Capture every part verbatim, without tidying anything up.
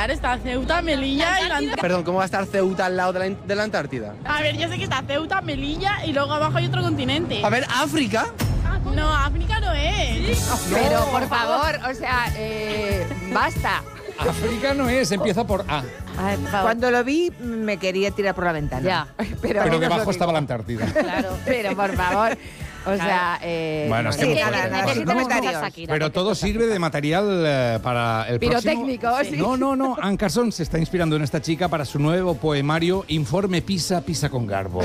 claro, está Ceuta, Melilla y la Antártida. Perdón, ¿cómo va a estar Ceuta al lado de la, de la Antártida? A ver, yo sé que está Ceuta, Melilla y luego abajo hay otro continente. A ver, ¿África? No, África no es. Pero, por favor, o sea, eh, basta. África no es, empieza por A. Ay, por favor. Cuando lo vi, me quería tirar por la ventana. Ya. Pero, Pero no debajo os lo estaba digo. la Antártida. Claro, pero por favor. O sea, eh, Bueno, es que Sí, hemos nada, perdido. nada, necesitamos sí, mucha comentarios. Shakira, Pero todo sirve de material eh, para el Pirotécnico, próximo... sí. No, no, no. Anne Carson se está inspirando en esta chica para su nuevo poemario Informe Pisa, Pisa con Garbo.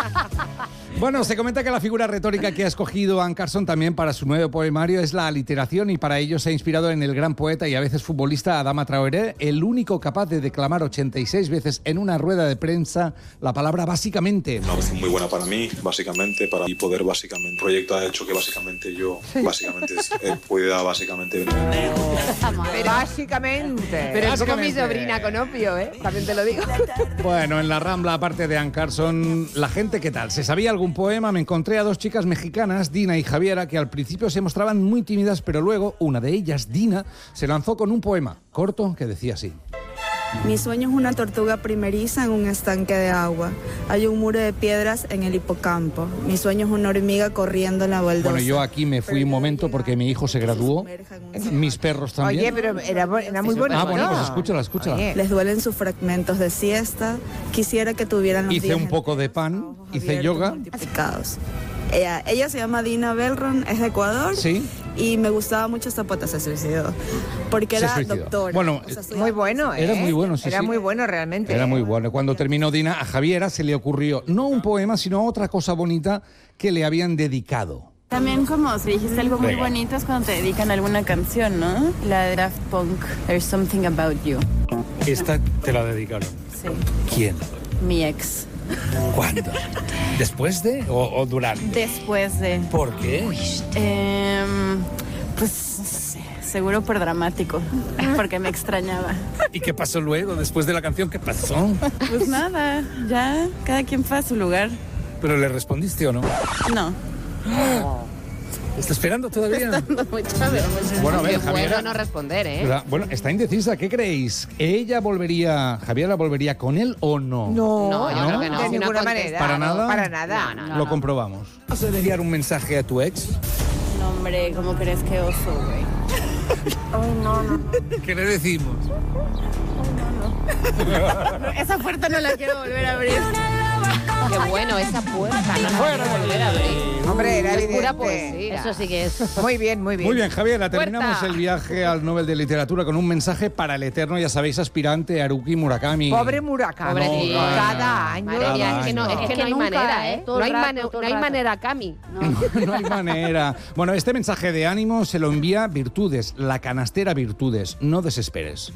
Bueno, se comenta que la figura retórica que ha escogido Anne Carson también para su nuevo poemario es la aliteración y para ello se ha inspirado en el gran poeta y a veces futbolista Adama Traoré, el único capaz de declamar ochenta y seis veces en una rueda de prensa la palabra básicamente. Una opción muy buena para mí, básicamente, para poder básicamente... El proyecto ha hecho que básicamente yo, básicamente, eh, pueda básicamente... Pero básicamente. Pero es como mi Básicamente. sobrina con opio, ¿eh? También te lo digo. Bueno, en la Rambla, aparte de Anne Carson, la gente, ¿qué tal? ¿Se sabía algún poema? Me encontré a dos chicas mexicanas, Dina y Javiera, que al principio se mostraban muy tímidas, pero luego una de ellas, Dina, se lanzó con un poema corto que decía así. Mi sueño es una tortuga primeriza en un estanque de agua. Hay un muro de piedras en el hipocampo. Mi sueño es una hormiga corriendo en la baldosa. Bueno, yo aquí me fui un momento porque mi hijo se graduó, mis perros también. Oye, pero era, bu- era muy bonito. Ah, bueno, pues escúchala, escúchala. Oye. Les duelen sus fragmentos de siesta. Quisiera que tuvieran los Hice días un poco de pan, ojos hice abiertos, yoga. multiplicados. Ella, ella se llama Dina Belron, es de Ecuador. Sí. Y me gustaba mucho esta pota, se suicidó. Porque Se era suicidó. doctora. Bueno, O sea, estudiaba- Muy bueno, ¿eh? Era muy bueno, sí, Era sí. muy bueno realmente. Era muy bueno. Cuando terminó Dina, a Javiera se le ocurrió no un poema, sino otra cosa bonita que le habían dedicado. También como si dijiste algo muy Venga. bonito es cuando te dedican alguna canción, ¿no? La de Daft Punk, There's Something About You. Esta te la dedicaron. Sí, ¿Quién? mi ex. ¿Cuándo? ¿Después de o, o durante? Después de... ¿Por qué? Em, pues sí, seguro por dramático, porque me extrañaba. ¿Y qué pasó luego? Después de la canción, ¿qué pasó? Pues nada, ya cada quien fue a su lugar. ¿Pero le respondiste o no? No. ¿Está esperando todavía? Bueno, a ver, Qué Javiera... bueno no responder, ¿eh? La- Bueno, está indecisa. ¿Qué creéis? ¿Ella volvería, Javiera volvería con él o no? No, No, yo ¿no? creo que no. de Si no ninguna ha manera. contestado. ¿Para nada? Para nada. No, no, Lo comprobamos. ¿Vas a enviar un mensaje a tu ex? No, hombre, ¿cómo crees que oso, güey? ¿Qué le decimos? Esa puerta no la quiero volver a abrir. Qué bueno, esa puerta. No la quiero volver a abrir. Hombre, era Es evidente. pura poesía. Eso sí que es. Muy bien, muy bien. Muy bien, Javiera, terminamos Puerta. el viaje al Nobel de Literatura con un mensaje para el eterno, ya sabéis, aspirante Haruki Murakami. Pobre Murakami. Pobre tío. Cada año. Madre mía, es que no, es que Es que no hay nunca, manera, ¿eh? ¿eh? Todo No hay, el rato, mane- todo el no hay rato. manera, Cami. No hay manera. Bueno, este mensaje de ánimo se lo envía Virtudes, la canastera Virtudes. No desesperes.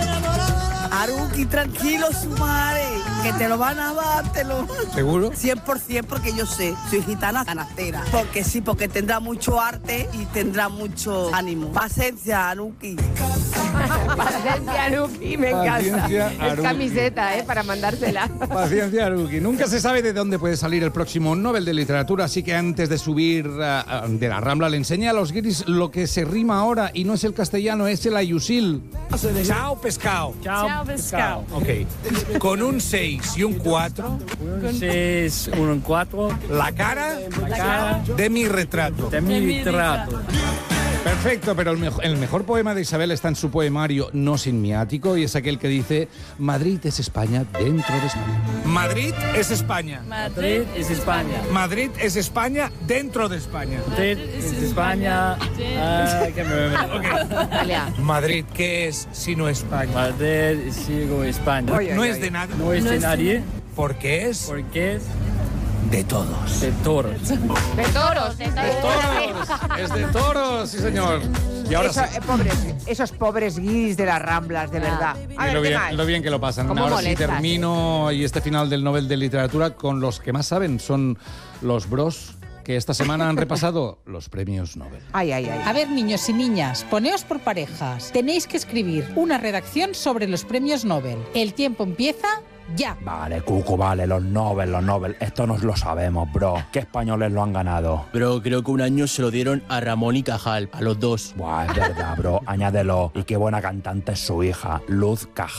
Haruki, tranquilo, su madre, que te lo van a dar, te lo... ¿Seguro? cien por ciento porque yo sé, soy gitana canastera. Porque sí, porque tendrá mucho arte y tendrá mucho ánimo. Paciencia, Haruki. Paciencia, Haruki, me encanta. Paciencia, Es Haruki. camiseta, ¿eh? Para mandársela. Paciencia, Haruki. Nunca se sabe de dónde puede salir el próximo Nobel de Literatura, así que antes de subir uh, uh, de la Rambla le enseñé a los guiris lo que se rima ahora y no es el castellano, es el ayusil. Chao, pescado. Chao, pescado. Ok. Con un seis y un cuatro, Un seis, un cuatro, la cara la cara de mi retrato. de mi retrato. Perfecto, pero el, mejo- el mejor poema de Isabel está en su poemario No sin mi ático y es aquel que dice Madrid es España dentro de España. Madrid es España. Madrid es España. Madrid es España dentro de España. Madrid es España. Ah, que me- Ok. Italia. Madrid, ¿qué es si no España? Madrid es sigo España. Oye, No oye, es oye. de nada. No es de nadie Porque es porque es de todos. de toros. De toros, de ¡Toros! Es de toros, sí señor. Y ahora Eso, sí. eh, pobres, esos pobres guiris de las Ramblas, de Ah. verdad. A Y ver, lo, ¿qué bien, más? lo bien que lo pasan. ¿Cómo Ahora sí molestas, termino y este final del Nobel de Literatura con los que más saben son los bros que esta semana han repasado los premios Nobel. Ay, ay, ay. A ver, niños y niñas, poneos por parejas. Tenéis que escribir una redacción sobre los premios Nobel. El tiempo empieza ya. Vale, Cuco, vale, los Nobel, los Nobel. Esto nos lo sabemos, bro. ¿Qué españoles lo han ganado? Bro, creo que un año se lo dieron a Ramón y Cajal, a los dos. Buah, es verdad, bro. Añádelo. Y qué buena cantante es su hija, Luz Cajal.